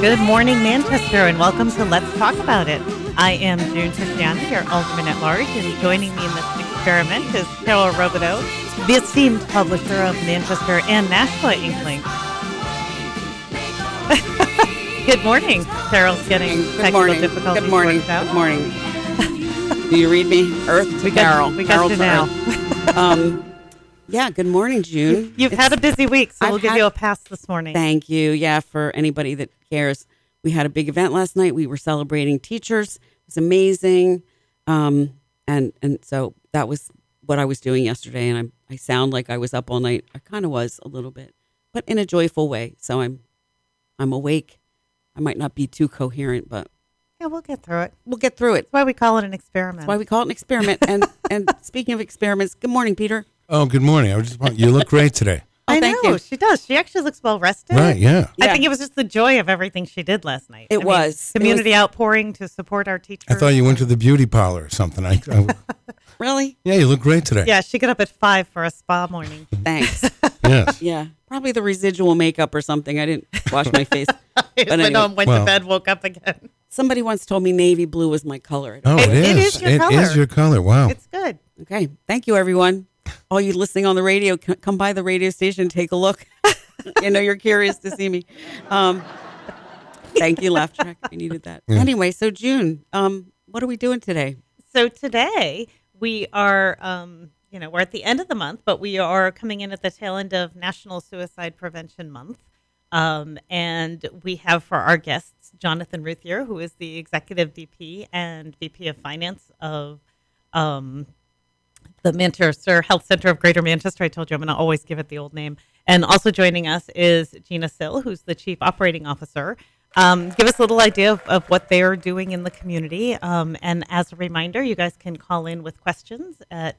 Good morning, Manchester, and welcome to Let's Talk About It. I am June Tiziani, your Alderman at Large, and joining me in this experiment is Carol Robideau, the esteemed publisher of Manchester and Nashua Inkling. Good morning. Carol's getting technical difficulties. Good morning. Good morning. Do you read me? Earth to Carol. We got you now. Yeah, good morning, June. You've had a busy week, so we'll give you a pass this morning. Thank you. Yeah, for anybody that cares. We had a big event last night. We were celebrating teachers. It was amazing. And so that was what I was doing yesterday. And I sound like I was up all night. I kind of was a little bit, but in a joyful way. So I'm awake. I might not be too coherent, but yeah, we'll get through it. We'll get through it. That's why we call it an experiment. That's why we call it an experiment. And speaking of experiments, good morning, Peter. Oh, good morning. You look great today. I thank know, you. she does. She actually looks well rested. Right, yeah. I think it was just the joy of everything she did last night. It was. Community outpouring to support our teachers. I thought you went to the beauty parlor or something. Really? Yeah, you look great today. Yeah, she got up at 5 for a spa morning. Thanks. Yes. Yeah, probably the residual makeup or something. I didn't wash my face. But anyway, went to bed, woke up again. Somebody once told me navy blue was my color. Oh, it is. It is your color. It is your color. Wow. It's good. Okay. Thank you, everyone. All you listening on the radio, come by the radio station, take a look. I know you're curious to see me. Thank you, Laugh Track. I needed that. Yeah. Anyway, so June, what are we doing today? So today we are, we're at the end of the month, but we are coming in at the tail end of National Suicide Prevention Month. And we have for our guests Jonathan Ruthier, who is the Executive VP and VP of Finance of the Manchester Health Center of Greater Manchester. I told you I'm going to always give it the old name. And also joining us is Gina Sill, who's the Chief Operating Officer. Give us a little idea of what they're doing in the community. And as a reminder, you guys can call in with questions at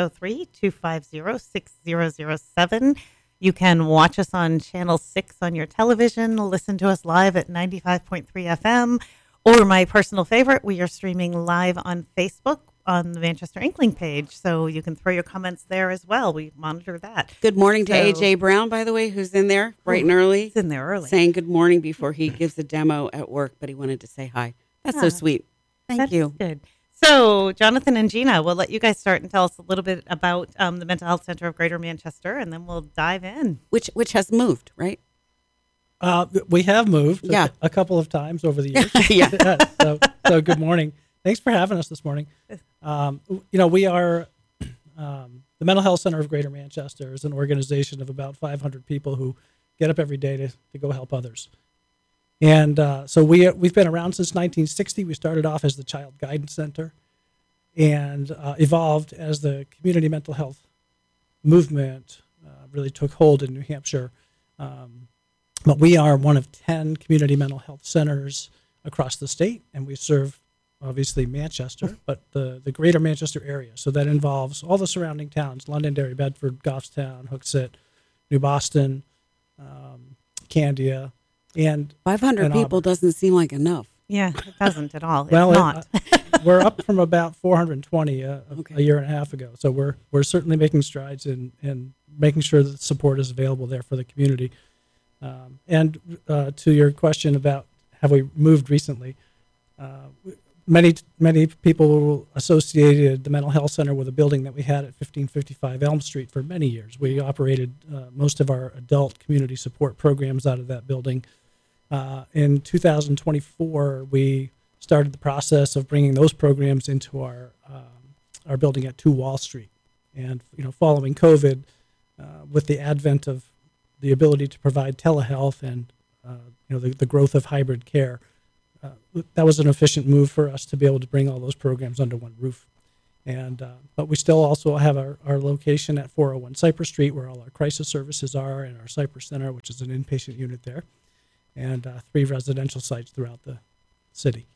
603-250-6007. You can watch us on Channel 6 on your television, listen to us live at 95.3 FM, or my personal favorite, we are streaming live on Facebook on the Manchester Inkling page, so you can throw your comments there as well. We monitor that. Good morning to AJ Brown, by the way, who's in there bright and early. He's in there early. Saying good morning before he gives the demo at work, but he wanted to say hi. That's so sweet. Thank you. Good. So, Jonathan and Gina, we'll let you guys start and tell us a little bit about the Mental Health Center of Greater Manchester, and then we'll dive in. Which has moved, right? We have moved a couple of times over the years. Yeah. So good morning. Thanks for having us this morning. We are the Mental Health Center of Greater Manchester is an organization of about 500 people who get up every day to go help others. And so we've been around since 1960. We started off as the Child Guidance Center and evolved as the community mental health movement really took hold in New Hampshire. But we are one of 10 community mental health centers across the state, and we serve obviously Manchester, but the greater Manchester area. So that involves all the surrounding towns, Londonderry, Bedford, Goffstown, Hooksett, New Boston, Candia, and 500 people doesn't seem like enough. Yeah, it doesn't at all. Well, it's not. We're up from about 420 a year and a half ago. So we're certainly making strides in making sure that support is available there for the community. And to your question about have we moved recently, Many people associated the mental health center with a building that we had at 1555 Elm Street for many years. We operated most of our adult community support programs out of that building. In 2024, we started the process of bringing those programs into our building at 2 Wall Street. And following COVID, with the advent of the ability to provide telehealth and the growth of hybrid care, that was an efficient move for us to be able to bring all those programs under one roof. And but we still also have our location at 401 Cypress Street, where all our crisis services are, and our Cypress Center, which is an inpatient unit there, and 3 residential sites throughout the city.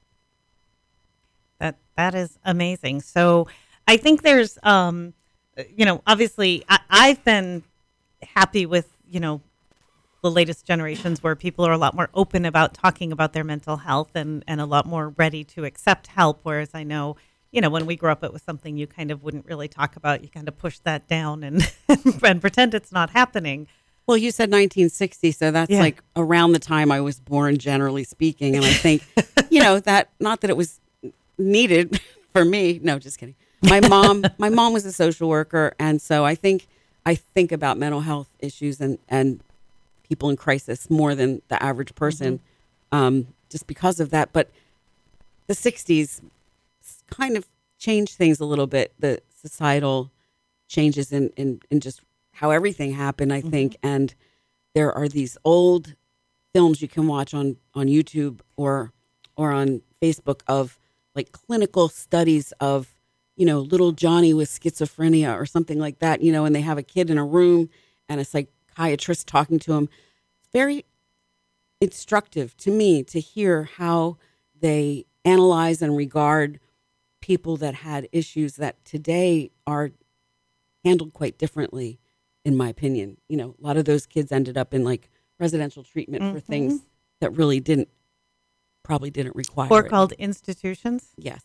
That is amazing. So I think there's, obviously I've been happy with, the latest generations where people are a lot more open about talking about their mental health and a lot more ready to accept help. Whereas I know, when we grew up, it was something you kind of wouldn't really talk about. You kind of push that down and and pretend it's not happening. Well, you said 1960, so that's like around the time I was born, generally speaking. And I think, that not that it was needed for me. No, just kidding. My mom was a social worker, and so I think about mental health issues and people in crisis more than the average person, just because of that. But the 60s kind of changed things a little bit. The societal changes in just how everything happened, I think. And there are these old films you can watch on YouTube or on Facebook of like clinical studies of, little Johnny with schizophrenia or something like that, and they have a kid in a room and a psychiatrist talking to him. It's very instructive to me to hear how they analyze and regard people that had issues that today are handled quite differently, in my opinion. A lot of those kids ended up in like residential treatment for things that really probably didn't require or it. Called institutions. Yes.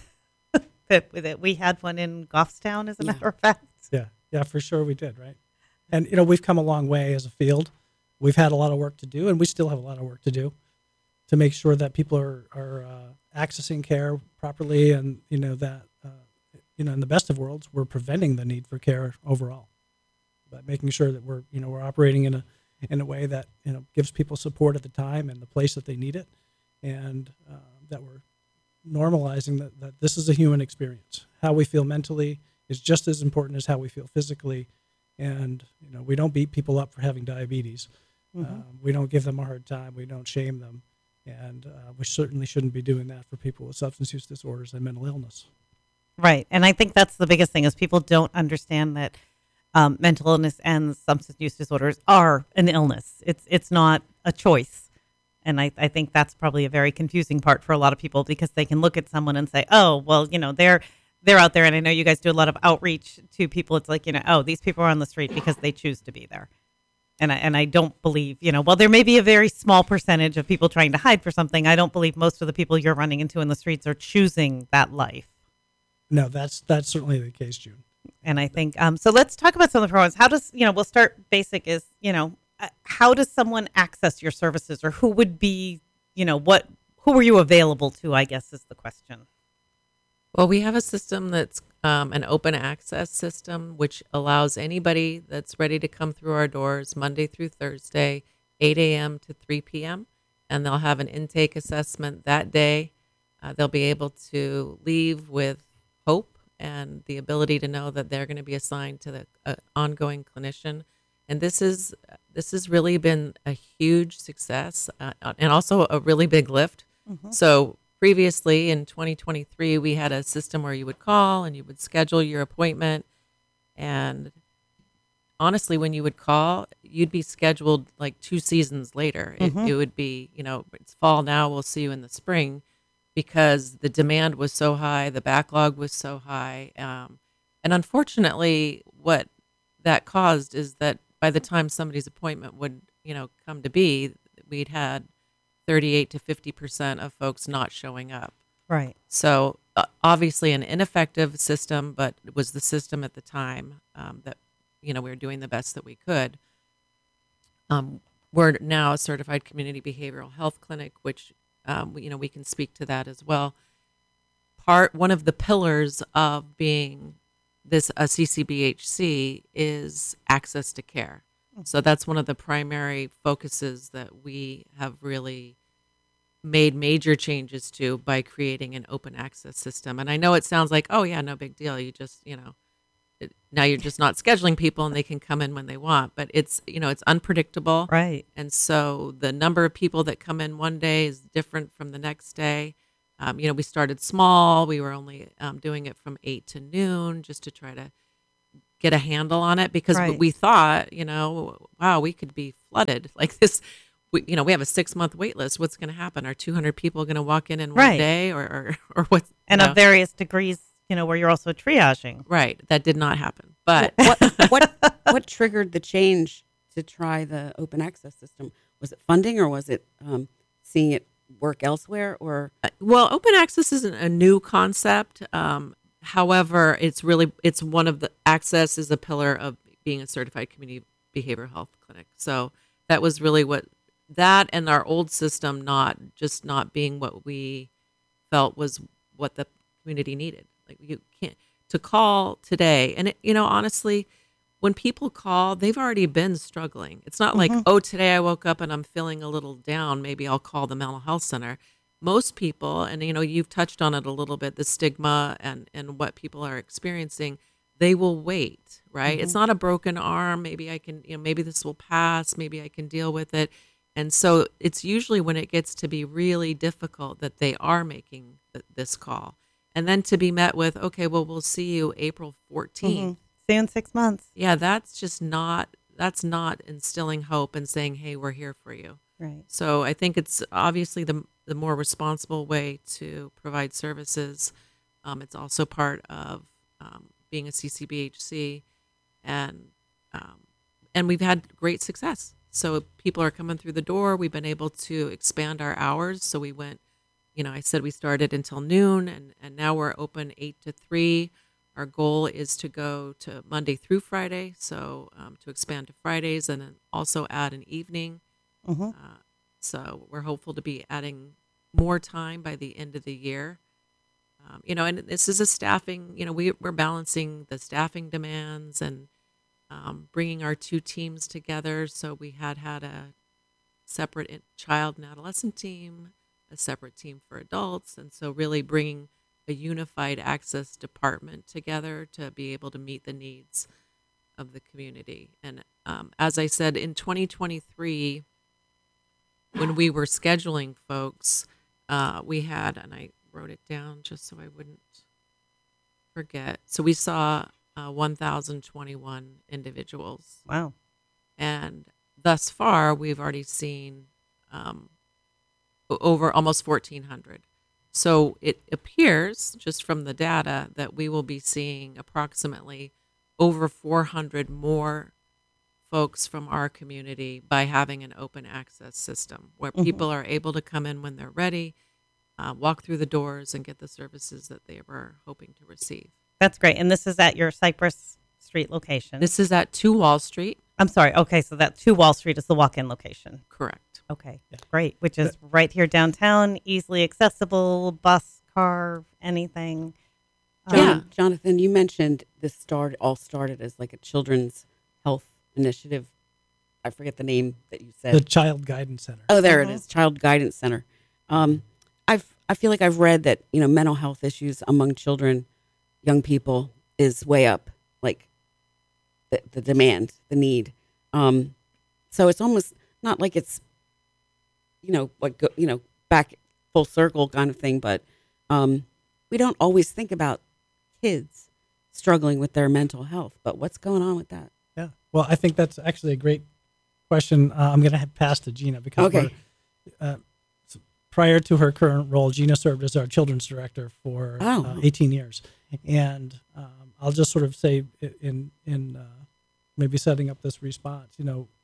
that we had one in Goffstown, as a matter of fact. Yeah, for sure we did, right? And, we've come a long way as a field. We've had a lot of work to do, and we still have a lot of work to do to make sure that people are accessing care properly, and, that, in the best of worlds, we're preventing the need for care overall. But making sure that we're operating in a way that, gives people support at the time and the place that they need it, and that we're normalizing that this is a human experience. How we feel mentally is just as important as how we feel physically. And, we don't beat people up for having diabetes. We don't give them a hard time. We don't shame them. And we certainly shouldn't be doing that for people with substance use disorders and mental illness. Right. And I think that's the biggest thing is people don't understand that mental illness and substance use disorders are an illness. It's not a choice. And I think that's probably a very confusing part for a lot of people, because they can look at someone and say, oh, well, they're out there. And I know you guys do a lot of outreach to people. It's like, oh, these people are on the street because they choose to be there. And I don't believe, while there may be a very small percentage of people trying to hide for something, I don't believe most of the people you're running into in the streets are choosing that life. No, that's certainly the case, June. And I think, so let's talk about some of the programs. How does, we'll start basic is, how does someone access your services, or who would be, who are you available to, I guess is the question. Well, we have a system that's an open access system, which allows anybody that's ready to come through our doors Monday through Thursday, 8 a.m. to 3 p.m. And they'll have an intake assessment that day. They'll be able to leave with hope and the ability to know that they're going to be assigned to the ongoing clinician. And this has really been a huge success and also a really big lift. So previously in 2023, we had a system where you would call and you would schedule your appointment. And honestly, when you would call, you'd be scheduled like 2 seasons later. It would be, it's fall now, we'll see you in the spring, because the demand was so high, the backlog was so high. And unfortunately, what that caused is that by the time somebody's appointment would, come to be, we'd had 38 to 50% of folks not showing up. Right. So obviously an ineffective system, but it was the system at the time that, we were doing the best that we could. We're now a certified community behavioral health clinic, which, we can speak to that as well. One of the pillars of being a CCBHC is access to care. So that's one of the primary focuses that we have really made major changes to by creating an open access system. And I know it sounds like, oh yeah, no big deal. You just, now you're just not scheduling people and they can come in when they want, but it's, it's unpredictable. Right. And so the number of people that come in one day is different from the next day. We started small. We were only doing it from 8 to noon just to try to get a handle on it, because we thought, wow, we could be flooded like this. We have a 6-month wait list. What's going to happen? Are 200 people going to walk in one day or what? And of various degrees, where you're also triaging. Right. That did not happen. But what triggered the change to try the open access system? Was it funding, or was it seeing it work elsewhere? Or well, open access isn't a new concept. However, it's one of the access is a pillar of being a certified community behavioral health clinic. So that was really what that and our old system not being what we felt was what the community needed. Like you can't to call today, and honestly, when people call, they've already been struggling. It's not like, oh, today I woke up and I'm feeling a little down. Maybe I'll call the mental health center. Most people, and you've touched on it a little bit, the stigma and what people are experiencing, they will wait, right? It's not a broken arm. Maybe I can, maybe this will pass. Maybe I can deal with it. And so it's usually when it gets to be really difficult that they are making this call. And then to be met with, okay, well, we'll see you April 14th. See you in 6 months. Yeah, that's not instilling hope and saying, hey, we're here for you. Right. So I think it's obviously the more responsible way to provide services. It's also part of being a CCBHC, and we've had great success. So people are coming through the door. We've been able to expand our hours. So we went, I said we started until noon, and now we're open 8 to 3. Our goal is to go to Monday through Friday, so to expand to Fridays and then also add an evening. So we're hopeful to be adding more time by the end of the year. And this is a staffing, we're balancing the staffing demands and bringing our two teams together. So we had a separate child and adolescent team, a separate team for adults. And so really bringing a unified access department together to be able to meet the needs of the community. And as I said, in 2023, when we were scheduling folks, we had, and I wrote it down just so I wouldn't forget. So we saw 1,021 individuals. Wow. And thus far, we've already seen over almost 1,400. So it appears, just from the data, that we will be seeing approximately over 400 more folks from our community by having an open access system where people are able to come in when they're ready, walk through the doors, and get the services that they were hoping to receive. That's great. And this is at your Cypress Street location. This is at 2 Wall Street. I'm sorry. Okay, so that 2 Wall Street is the walk-in location. Correct. Okay, great. Which is right here downtown, easily accessible, bus, car, anything. Jonathan, you mentioned this all started as like a children's health initiative. I forget the name that you said. The Child Guidance Center. Oh, there it is, Child Guidance Center. I feel like I've read that mental health issues among children, young people, is way up, like the demand, the need. So it's almost not like it's back full circle kind of thing, but we don't always think about kids struggling with their mental health. But what's going on with that? Yeah, well, I think that's actually a great question. I'm going to pass to Gina because prior to her current role, Gina served as our children's director for 18 years. And I'll just sort of say in maybe setting up this response,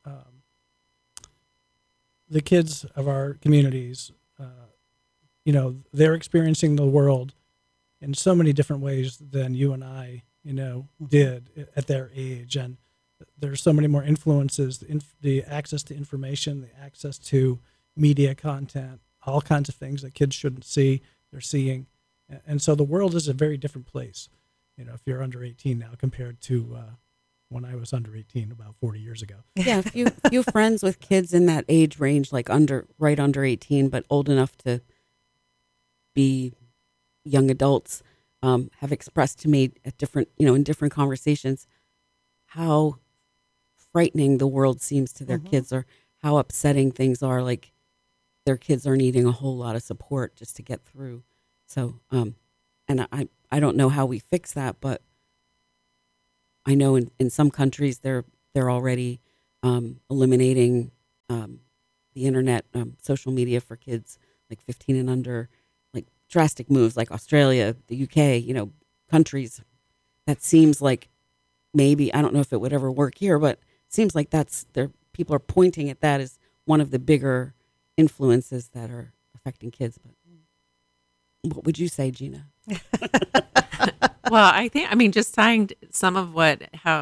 the kids of our communities, they're experiencing the world in so many different ways than you and I, did at their age. And there's so many more influences, the access to information, the access to media content, all kinds of things that kids shouldn't see, they're seeing. And so the world is a very different place, if you're under 18 now compared to when I was under 18 about 40 years ago. Yeah, a few friends with kids in that age range, like right under 18, but old enough to be young adults, have expressed to me at different, in different conversations, how frightening the world seems to their kids, or how upsetting things are. Like their kids are needing a whole lot of support just to get through. So, and I don't know how we fix that, but I know in some countries they're already eliminating the internet, social media for kids like 15 and under, like drastic moves like Australia, the UK, countries that seems like maybe, I don't know if it would ever work here, but it seems like people are pointing at that as one of the bigger influences that are affecting kids. But what would you say, Gina? Well, just tying some of how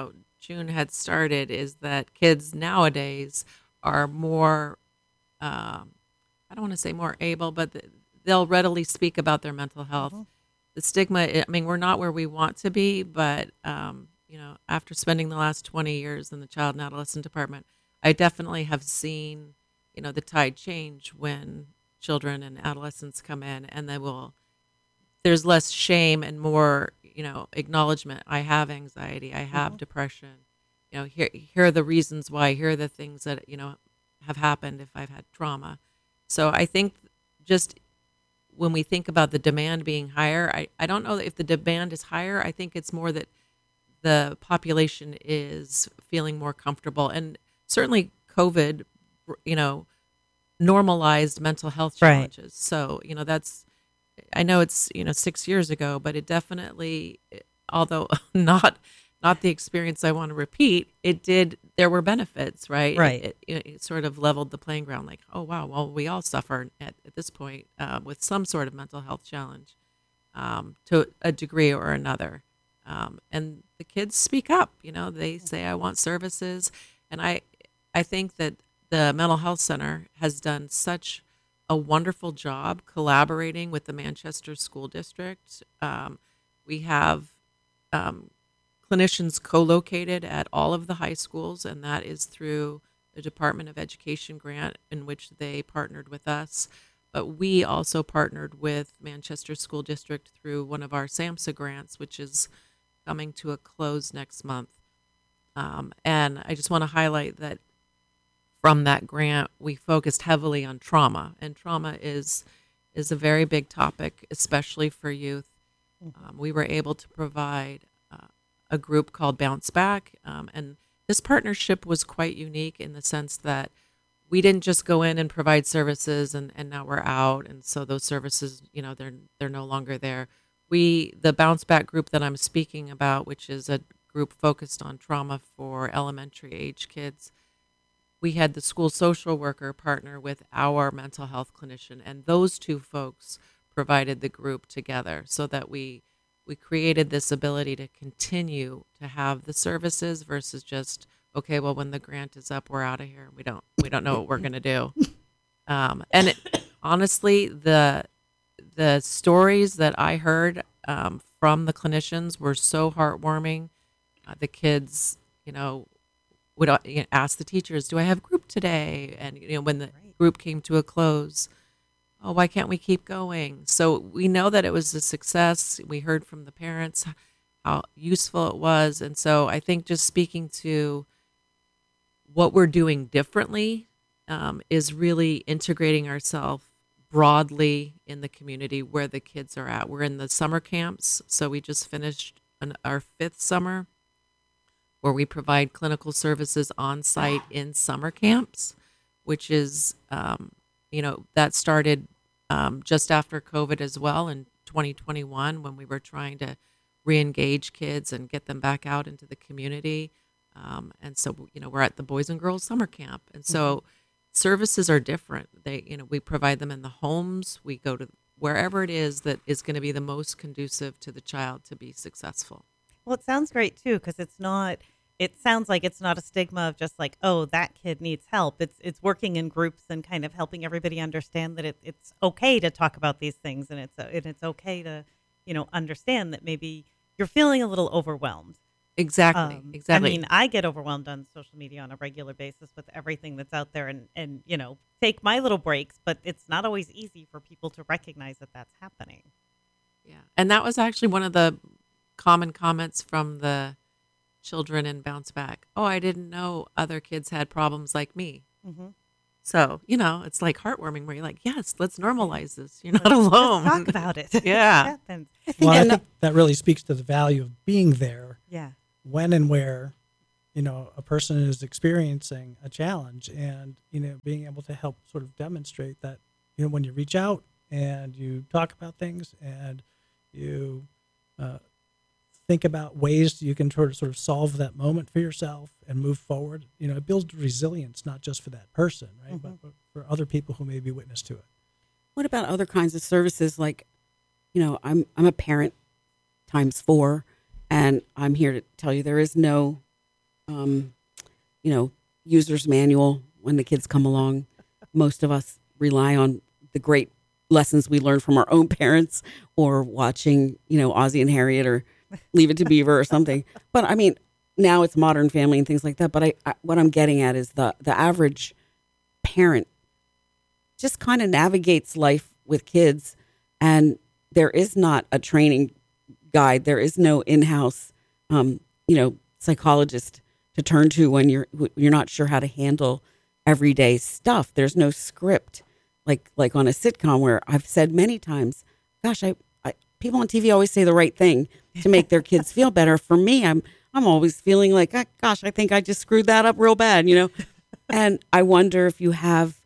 June had started is that kids nowadays are more, I don't want to say more able, but they'll readily speak about their mental health. The stigma, I mean, we're not where we want to be, but, after spending the last 20 years in the child and adolescent department, I definitely have seen, the tide change when children and adolescents come in, and there's less shame and more, acknowledgement. I have anxiety. I have depression. Here are the reasons why. Here are the things that, have happened if I've had trauma. So I think just when we think about the demand being higher, I don't know if the demand is higher. I think it's more that the population is feeling more comfortable. And certainly COVID, normalized mental health challenges. Right. So, I know it's, 6 years ago, but it definitely, although not the experience I want to repeat, there were benefits, right? Right. It sort of leveled the playing ground like, oh, wow, well, we all suffer at this point with some sort of mental health challenge to a degree or another. And the kids speak up, they say, I want services. And I think that the Mental Health Center has done such a wonderful job collaborating with the Manchester School District. We have clinicians co-located at all of the high schools, and that is through the Department of Education grant in which they partnered with us. But we also partnered with Manchester School District through one of our SAMHSA grants, which is coming to a close next month. And I just want to highlight that from that grant, we focused heavily on trauma, and trauma is a very big topic, especially for youth. We were able to provide a group called Bounce Back, and this partnership was quite unique in the sense that we didn't just go in and provide services and now we're out, and so those services, they're no longer there. The Bounce Back group that I'm speaking about, which is a group focused on trauma for elementary age kids, we had the school social worker partner with our mental health clinician, and those two folks provided the group together so that we created this ability to continue to have the services versus just, okay, well, when the grant is up, we're out of here. We don't know what we're going to do. Honestly, the stories that I heard from the clinicians were so heartwarming. The kids, would ask the teachers, do I have group today? And, when the group came to a close, oh, why can't we keep going? So we know that it was a success. We heard from the parents how useful it was. And so I think just speaking to what we're doing differently is really integrating ourselves broadly in the community where the kids are at. We're in the summer camps. So we just finished our 5th summer, where we provide clinical services on site in summer camps, which is, that started just after COVID as well in 2021 when we were trying to re-engage kids and get them back out into the community. And so, we're at the Boys and Girls Summer Camp. And so services are different. We provide them in the homes. We go to wherever it is that is going to be the most conducive to the child to be successful. Well, it sounds great too, because it sounds like it's not a stigma of just like, oh, that kid needs help. It's working in groups and kind of helping everybody understand that it's okay to talk about these things, and it's okay to, understand that maybe you're feeling a little overwhelmed. Exactly. I mean, I get overwhelmed on social media on a regular basis with everything that's out there and take my little breaks, but it's not always easy for people to recognize that that's happening. Yeah. And that was actually one of the common comments from the children in Bounce Back. Oh, I didn't know other kids had problems like me. Mm-hmm. So, it's like heartwarming where you're like, yes, let's normalize this. You're not alone. Let's talk about it. Yeah. It happens. I think that really speaks to the value of being there. Yeah. When and where, a person is experiencing a challenge, and, being able to help sort of demonstrate that, when you reach out and you talk about things and you think about ways you can sort of solve that moment for yourself and move forward, it builds resilience, not just for that person, right? Mm-hmm. But for other people who may be witness to it. What about other kinds of services? Like, I'm a parent times 4. And I'm here to tell you there is no user's manual when the kids come along. Most of us rely on the great lessons we learned from our own parents or watching, Ozzie and Harriet or Leave It to Beaver or something. But I mean, now it's Modern Family and things like that. But I what I'm getting at is the average parent just kind of navigates life with kids, and there is not a training guide. There is no in-house, psychologist to turn to when you're not sure how to handle everyday stuff. There's no script like on a sitcom where I've said many times, gosh, I people on TV always say the right thing to make their kids feel better. For me, I'm always feeling like, gosh, I think I just screwed that up real bad, And I wonder if you have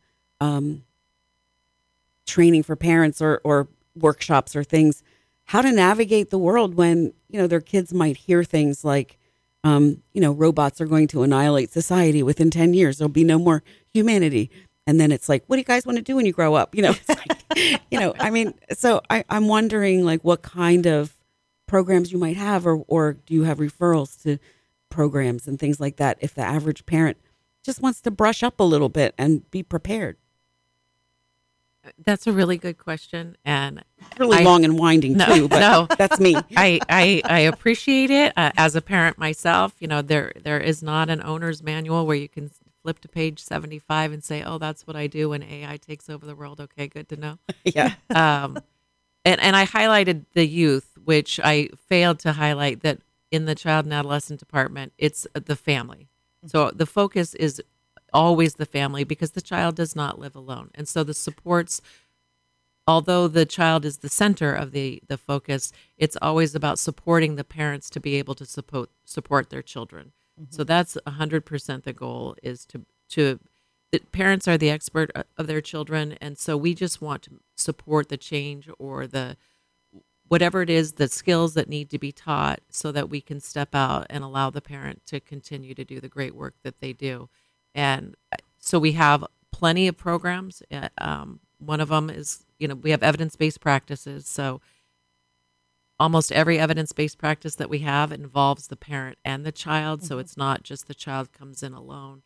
training for parents or workshops or things, how to navigate the world when, their kids might hear things like, robots are going to annihilate society within 10 years. There'll be no more humanity. And then it's like, what do you guys want to do when you grow up? It's like, so I'm wondering like what kind of programs you might have, or do you have referrals to programs and things like that if the average parent just wants to brush up a little bit and be prepared? That's a really good question, and really long and winding too. But no, that's me. I appreciate it as a parent myself. There is not an owner's manual where you can flip to page 75 and say, "Oh, that's what I do when AI takes over the world." Okay, good to know. Yeah. And I highlighted the youth, which I failed to highlight that in the child and adolescent department, it's the family. So the focus is always the family because the child does not live alone. And so the supports, although the child is the center of the focus, it's always about supporting the parents to be able to support their children. Mm-hmm. So that's 100% the goal, is to the parents are the expert of their children. And so we just want to support the change or the whatever it is, the skills that need to be taught so that we can step out and allow the parent to continue to do the great work that they do. And so we have plenty of programs. One of them is, we have evidence-based practices. So almost every evidence-based practice that we have involves the parent and the child. Mm-hmm. So it's not just the child comes in alone.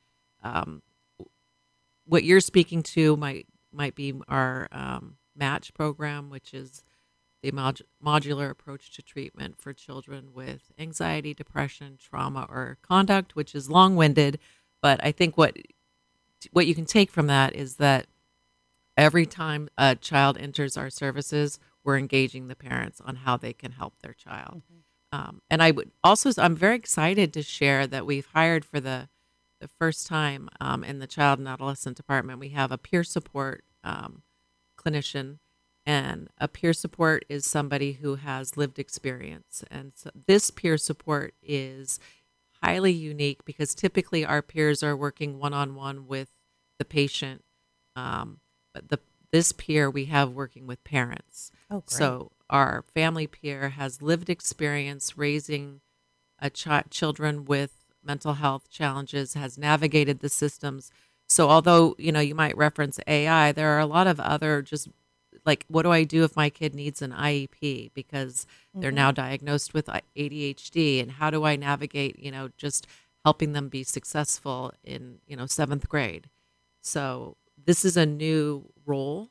What you're speaking to might be our MATCH program, which is the modular approach to treatment for children with anxiety, depression, trauma, or conduct, which is long-winded. But I think what you can take from that is that every time a child enters our services, we're engaging the parents on how they can help their child. Mm-hmm. And I'm very excited to share that we've hired for the first time in the child and adolescent department, we have a peer support clinician. And a peer support is somebody who has lived experience. And so this peer support is highly unique because typically our peers are working one-on-one with the patient. But this peer we have working with parents. Oh, great. So our family peer has lived experience raising children with mental health challenges, has navigated the systems. So although, you might reference AI, there are a lot of other just like, what do I do if my kid needs an IEP because they're now diagnosed with ADHD? And how do I navigate, just helping them be successful in, 7th grade? So this is a new role,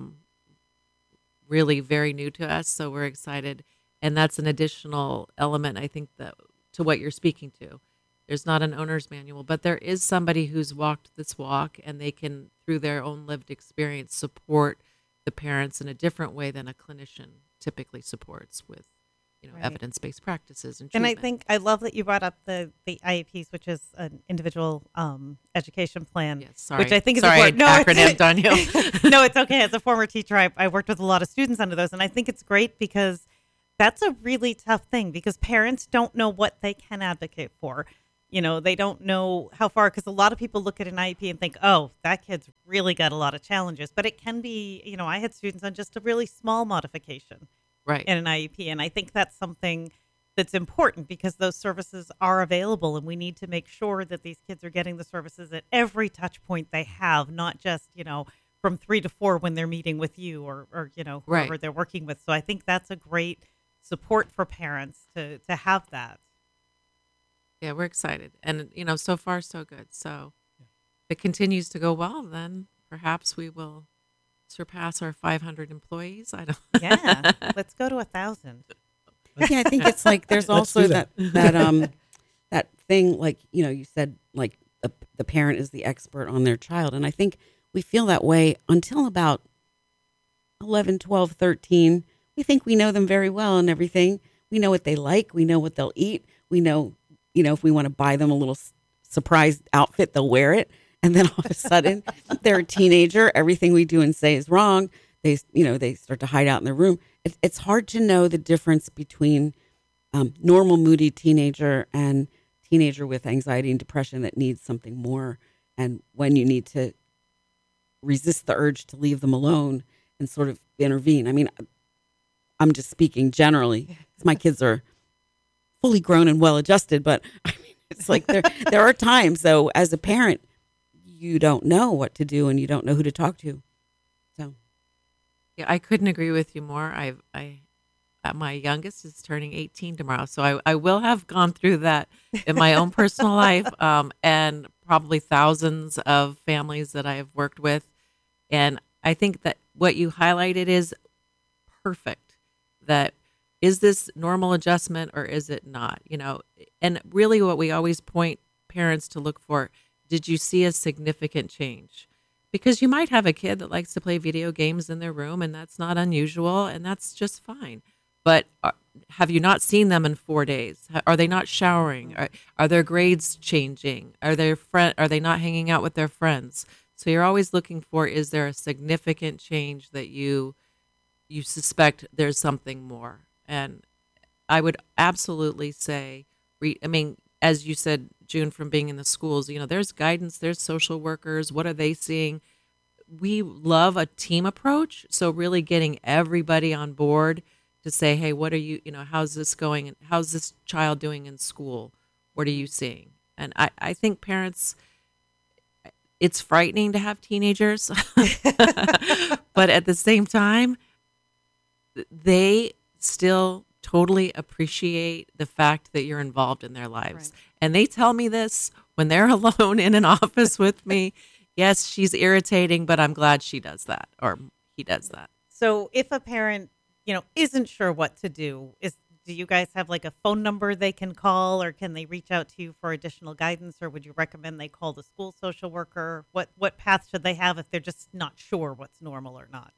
really very new to us. So we're excited. And that's an additional element, I think, that to what you're speaking to. There's not an owner's manual, but there is somebody who's walked this walk and they can, through their own lived experience, support the parents in a different way than a clinician typically supports with, right, evidence-based practices and treatment. And I think I love that you brought up the IEPs, which is an individual education plan, yes, sorry. Which I think is important. No, acronymed on you. No, it's okay. As a former teacher, I worked with a lot of students under those, and I think it's great because that's a really tough thing because parents don't know what they can advocate for. They don't know how far, because a lot of people look at an IEP and think, oh, that kid's really got a lot of challenges. But it can be, I had students on just a really small modification right in an IEP. And I think that's something that's important because those services are available. And we need to make sure that these kids are getting the services at every touch point they have, not just, from 3 to 4 when they're meeting with you or whoever right. they're working with. So I think that's a great support for parents to have that. Yeah, we're excited. And, so far, so good. So if it continues to go well, then perhaps we will surpass our 500 employees. I don't. Yeah, let's go to 1,000. Yeah, I think it's like there's Let's also do that that. that thing, like, you said, like the parent is the expert on their child, and I think we feel that way until about 11, 12, 13. We think we know them very well and everything. We know what they like. We know what they'll eat. We know, if we want to buy them a little surprise outfit, they'll wear it. And then all of a sudden, they're a teenager. Everything we do and say is wrong. They start to hide out in their room. It's hard to know the difference between normal moody teenager and teenager with anxiety and depression that needs something more, and when you need to resist the urge to leave them alone and sort of intervene. I mean, I'm just speaking generally, 'cause my kids are fully grown and well adjusted, but I mean, it's like there are times, though, as a parent, you don't know what to do and you don't know who to talk to. So, Yeah, I couldn't agree with you more. My youngest is turning 18 tomorrow, so I will have gone through that in my own personal life, and probably thousands of families that I have worked with. And I think that what you highlighted is perfect. That is this normal adjustment or is it not? And really what we always point parents to look for, did you see a significant change? Because you might have a kid that likes to play video games in their room, and that's not unusual, and that's just fine. But have you not seen them in 4 days? Are they not showering? Are their grades changing? Are they not hanging out with their friends? So you're always looking for, is there a significant change that you suspect there's something more? And I would absolutely say, as you said, June, from being in the schools, there's guidance, there's social workers. What are they seeing? We love a team approach. So really getting everybody on board to say, hey, what are you, how's this going? How's this child doing in school? What are you seeing? And I think parents, it's frightening to have teenagers, but at the same time, they still totally appreciate the fact that you're involved in their lives. Right. And they tell me this when they're alone in an office with me. Yes, she's irritating, but I'm glad she does that, or he does that. So if a parent, isn't sure what to do, do you guys have like a phone number they can call, or can they reach out to you for additional guidance, or would you recommend they call the school social worker? What path should they have if they're just not sure what's normal or not?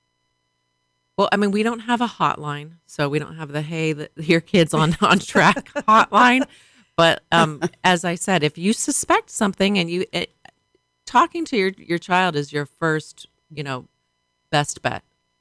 Well, we don't have a hotline, so we don't have your kid's on track hotline. But as I said, if you suspect something and talking to your child is your first, best bet.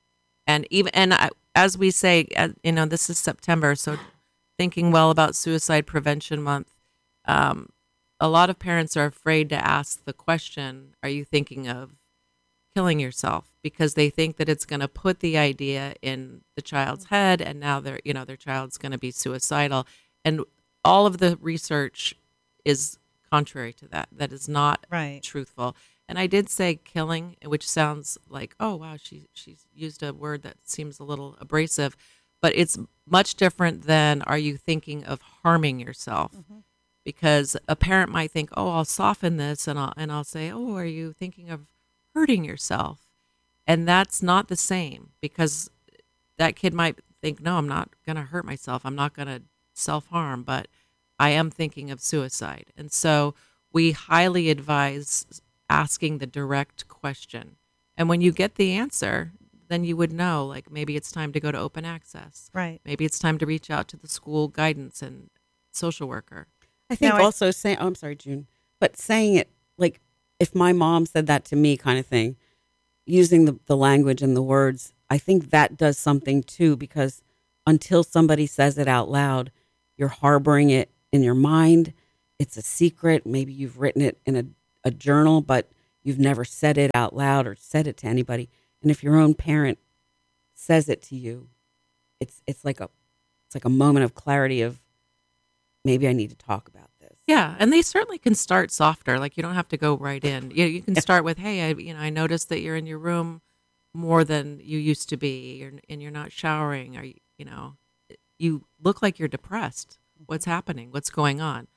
As we say, this is September, so thinking well about Suicide Prevention Month. A lot of parents are afraid to ask the question, are you thinking of killing yourself? Because they think that it's going to put the idea in the child's head, and now their child's going to be suicidal. And all of the research is contrary to that. That is not Right. truthful. And I did say killing, which sounds like, oh, wow, she's used a word that seems a little abrasive, but it's much different than, are you thinking of harming yourself? Mm-hmm. Because a parent might think, oh, I'll soften this, and I'll say, oh, are you thinking of hurting yourself? And that's not the same, because that kid might think, no, I'm not going to hurt myself. I'm not going to self-harm, but I am thinking of suicide. And so we highly advise asking the direct question. And when you get the answer, then you would know, like, maybe it's time to go to open access. Right. Maybe it's time to reach out to the school guidance and social worker. I think Now, also saying, oh, I'm sorry, June, but saying it like if my mom said that to me, kind of thing, using the language and the words, I think that does something too, because until somebody says it out loud, you're harboring it in your mind. It's a secret. Maybe you've written it in a journal, but you've never said it out loud or said it to anybody. And if your own parent says it to you, it's like a moment of clarity of, maybe I need to talk about this. Yeah, and they certainly can start softer. Like, you don't have to go right in. You can start with, "Hey, I noticed that you're in your room more than you used to be, and you're not showering. Or you look like you're depressed. What's happening? What's going on?"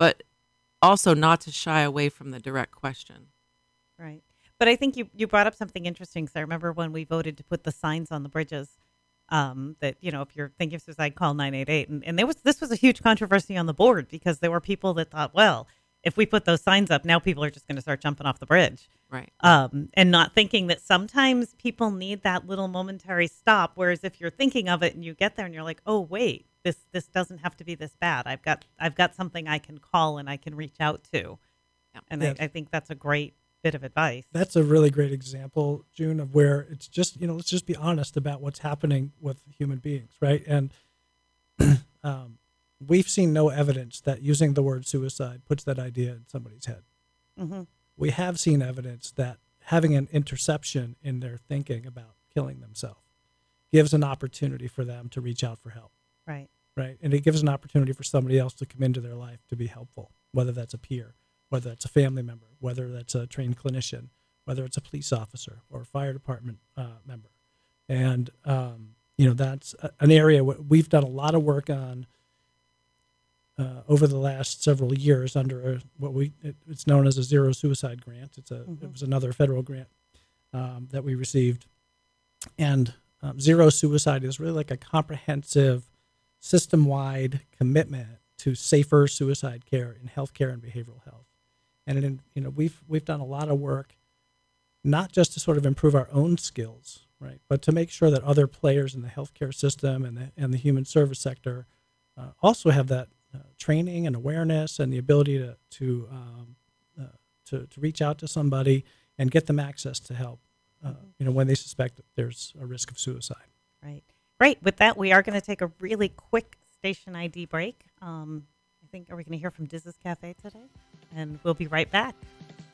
but also not to shy away from the direct question. Right. But I think you brought up something interesting. So I remember when we voted to put the signs on the bridges, that, if you're thinking of suicide, call 988. And this was a huge controversy on the board because there were people that thought, well, if we put those signs up, now people are just going to start jumping off the bridge. Right. And not thinking that sometimes people need that little momentary stop. Whereas if you're thinking of it and you get there and you're like, oh, wait, this doesn't have to be this bad. I've got something I can call and I can reach out to. Yeah. And Yes. I think that's a great bit of advice. That's a really great example, June, of where it's just, let's just be honest about what's happening with human beings, right? And we've seen no evidence that using the word suicide puts that idea in somebody's head. Mm-hmm. We have seen evidence that having an interception in their thinking about killing themselves gives an opportunity for them to reach out for help, Right. right? And it gives an opportunity for somebody else to come into their life to be helpful, whether that's a peer, whether that's a family member, whether that's a trained clinician, whether it's a police officer or a fire department member. And, that's an area we've done a lot of work on over the last several years under it's known as a Zero Suicide Grant. It was another federal grant that we received. And Zero Suicide is really like a comprehensive system-wide commitment to safer suicide care in healthcare and behavioral health. And we've done a lot of work, not just to sort of improve our own skills, right, but to make sure that other players in the healthcare system and the human service sector also have that training and awareness and the ability to reach out to somebody and get them access to help, when they suspect that there's a risk of suicide. Right. Great. With that, we are going to take a really quick station ID break. I think, are we going to hear from Diz's Cafe today? And we'll be right back.